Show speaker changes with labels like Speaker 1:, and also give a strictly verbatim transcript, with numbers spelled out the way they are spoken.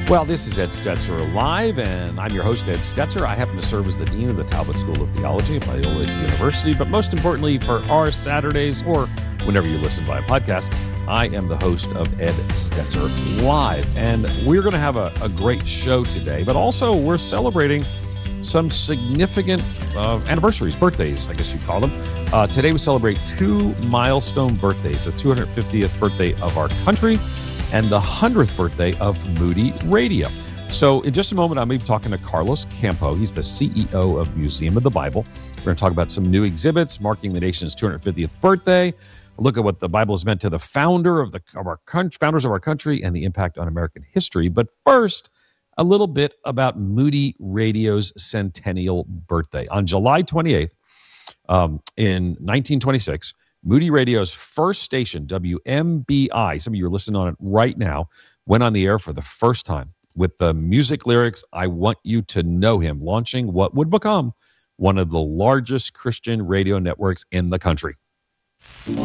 Speaker 1: Well, this is Ed Stetzer Live, and I'm your host, Ed Stetzer. I happen to serve as the Dean of the Talbot School of Theology at Biola University, but most importantly, for our Saturdays, or whenever you listen via podcast, I am the host of Ed Stetzer Live. And we're going to have a, a great show today, but also we're celebrating some significant uh, anniversaries, birthdays, I guess you'd call them. Uh, today we celebrate two milestone birthdays, the two hundred fiftieth birthday of our country and the one hundredth birthday of Moody Radio. So in just a moment, I'm going to be talking to Carlos Campo. He's the C E O of Museum of the Bible. We're going to talk about some new exhibits marking the nation's two hundred fiftieth birthday, a look at what the Bible has meant to the founder of the of our country, founders of our country, and the impact on American history. But first, a little bit about Moody Radio's centennial birthday. On July twenty-eighth, um, in nineteen twenty-six, Moody Radio's first station, W M B I, some of you are listening on it right now, went on the air for the first time with the music lyrics, "I Want You to Know Him," launching what would become one of the largest Christian radio networks in the country.